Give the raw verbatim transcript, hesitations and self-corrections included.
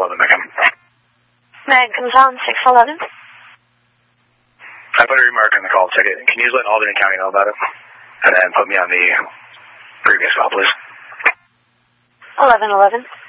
eleven, Megan. Meg comes on six eleven. I put a remark in the call ticket. Can you just let Albany County know about it? And then put me on the previous call, please. eleven eleven.